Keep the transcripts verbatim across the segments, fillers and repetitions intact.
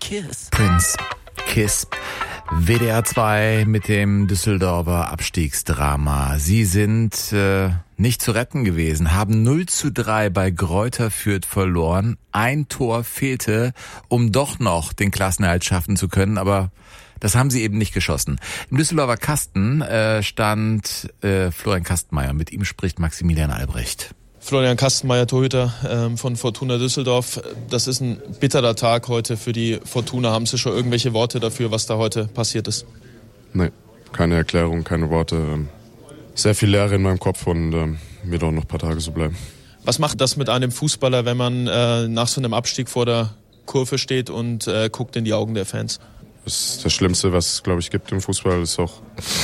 Kiss. Prince, Kiss. W D R zwei mit dem Düsseldorfer Abstiegsdrama. Sie sind äh, nicht zu retten gewesen, haben null zu drei bei Greuther Fürth verloren. Ein Tor fehlte, um doch noch den Klassenerhalt schaffen zu können, aber das haben sie eben nicht geschossen. Im Düsseldorfer Kasten äh, stand äh, Florian Kastenmeier. Mit ihm spricht Maximilian Albrecht. Florian Kastenmeier, Torhüter ähm, von Fortuna Düsseldorf. Das ist ein bitterer Tag heute für die Fortuna. Haben Sie schon irgendwelche Worte dafür, was da heute passiert ist? Nee, keine Erklärung, keine Worte. Sehr viel Leere in meinem Kopf und ähm, wird auch noch ein paar Tage so bleiben. Was macht das mit einem Fußballer, wenn man äh, nach so einem Abstieg vor der Kurve steht und äh, guckt in die Augen der Fans? Das ist das Schlimmste, was es, glaube ich, gibt im Fußball. Das ist auch,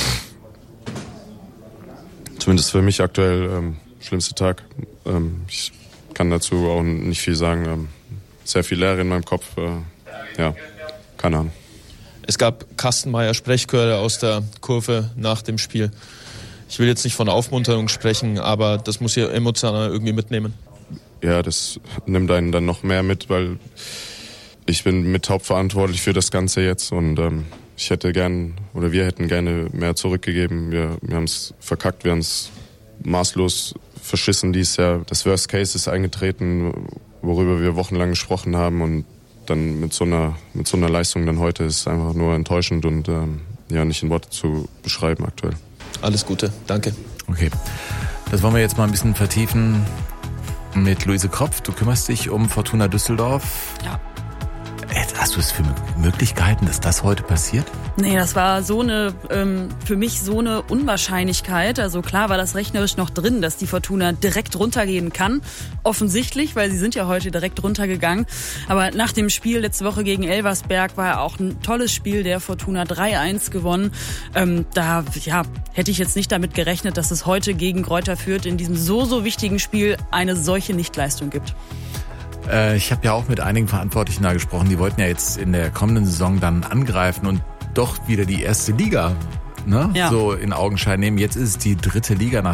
zumindest für mich aktuell, ähm, schlimmste Tag. Ähm, ich kann dazu auch nicht viel sagen. Ähm, sehr viel Leere in meinem Kopf. Äh, ja, keine Ahnung. Es gab Kastenmeier Sprechchöre aus der Kurve nach dem Spiel. Ich will jetzt nicht von Aufmunterung sprechen, aber das muss ihr emotional irgendwie mitnehmen. Ja, das nimmt einen dann noch mehr mit, weil ich bin mit hauptverantwortlich für das Ganze jetzt und ähm, ich hätte gern, oder wir hätten gerne mehr zurückgegeben. Wir, wir haben es verkackt, wir haben es maßlos verschissen dieses Jahr. Das Worst Case ist eingetreten, worüber wir wochenlang gesprochen haben und dann mit so einer, mit so einer Leistung dann heute ist einfach nur enttäuschend und ähm, ja, nicht in Worte zu beschreiben aktuell. Alles Gute, danke. Okay, das wollen wir jetzt mal ein bisschen vertiefen mit Luise Kropf. Du kümmerst dich um Fortuna Düsseldorf. Ja. Hast du es für Möglichkeiten, dass das heute passiert? Nee, das war so eine, ähm, für mich so eine Unwahrscheinlichkeit. Also klar war das rechnerisch noch drin, dass die Fortuna direkt runtergehen kann. Offensichtlich, weil sie sind ja heute direkt runtergegangen. Aber nach dem Spiel letzte Woche gegen Elversberg war ja auch ein tolles Spiel, der Fortuna drei eins gewonnen. Ähm, da ja, hätte ich jetzt nicht damit gerechnet, dass es heute gegen Greuther Fürth in diesem so, so wichtigen Spiel eine solche Nichtleistung gibt. Ich habe ja auch mit einigen Verantwortlichen da gesprochen, die wollten ja jetzt in der kommenden Saison dann angreifen und doch wieder die erste Liga, ne, ja. so in Augenschein nehmen. Jetzt ist es die dritte Liga nach